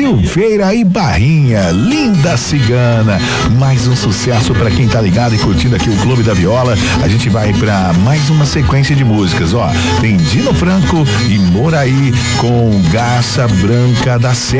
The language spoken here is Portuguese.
Silveira e Barrinha, Linda Cigana. Mais um sucesso pra quem tá ligado e curtindo aqui o Clube da Viola. A gente vai pra mais uma sequência de músicas, ó. Tem Dino Franco e Moraí com Garça Branca da Serra.